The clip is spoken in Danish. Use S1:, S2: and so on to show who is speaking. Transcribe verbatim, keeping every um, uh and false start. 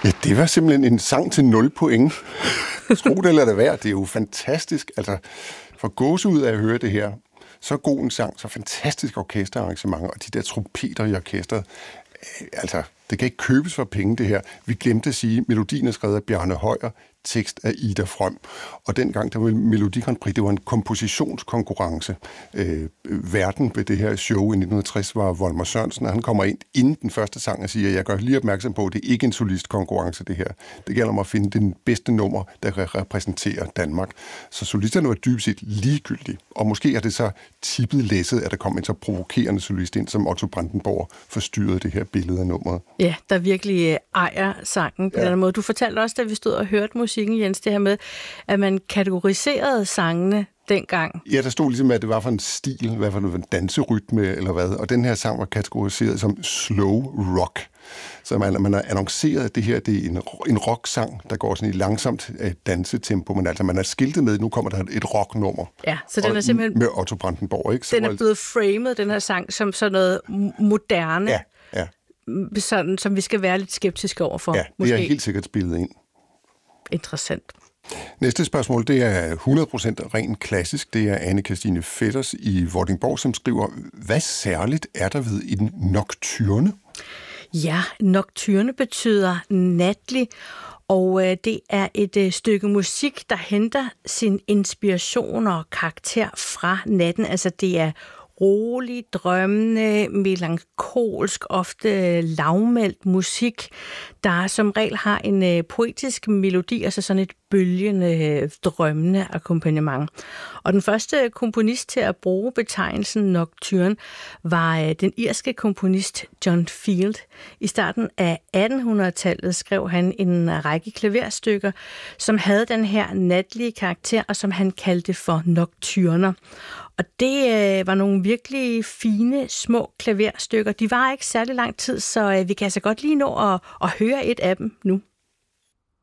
S1: Ja, det var simpelthen en sang til nul point. Tro det eller det værd, det er jo fantastisk. Altså, for gåsehud af at høre det her, så god en sang, så fantastisk orkesterarrangement, og de der trompeter i orkestret, altså, det kan ikke købes for penge, det her. Vi glemte at sige, at melodien er skrevet af Bjarne Højer, tekst af Ida Frøm. Og dengang, der var Melodi Grand Prix, det var en kompositionskonkurrence. Øh, verden ved det her show i nitten tres var Volmer Sørensen, og han kommer ind inden den første sang og siger, jeg gør lige opmærksom på, at det ikke er en solistkonkurrence, det her. Det gælder om at finde den bedste nummer, der kan repræsentere Danmark. Så solisterne var dybest set ligegyldige. Og måske er det så tippet læsset, at der kom en så provokerende solist ind, som Otto Brandenborg forstyrrede det her billede af nummeret.
S2: Ja, der virkelig ejer sangen på ja. den måde. Du fortalte også, da vi stod og hørte musikken, Jens, det her med, at man kategoriserede sangene dengang.
S1: Ja, der stod ligesom, at det var for en stil, hvad for en danserytme eller hvad, og den her sang var kategoriseret som slow rock. Så man, man har annonceret, at det her det er en, en rock-sang, der går sådan i langsomt uh, dansetempo, men altså man er skiltet med, nu kommer der et rocknummer.
S2: Ja, så den er simpelthen...
S1: Med Otto Brandenborg, ikke? Så
S2: den er blevet framet, den her sang, som sådan noget moderne.
S1: Ja, ja.
S2: Sådan, som vi skal være lidt skeptiske overfor.
S1: Ja, det
S2: måske.
S1: er helt sikkert spillet ind.
S2: Interessant.
S1: Næste spørgsmål, det er hundrede procent ren klassisk. Det er Anne-Kristine Fetters i Vordingborg, som skriver, hvad særligt er der ved en nocturne?
S2: Ja, nocturne betyder natlig, og øh, det er et øh, stykke musik, der henter sin inspiration og karakter fra natten. Altså det er rolig, drømmende, melankolsk, ofte lavmældt musik, der som regel har en øh, poetisk melodi, altså sådan et bølgende, drømmende akkompagnement. Og den første komponist til at bruge betegnelsen nocturne var øh, den irske komponist John Field. I starten af attenhundredetallet skrev han en række klaverstykker, som havde den her natlige karakter, og som han kaldte for nocturner. Og det øh, var nogle virkelig fine, små klaverstykker. De var ikke særlig lang tid, så øh, vi kan altså godt lige nå at, at høre et af dem nu.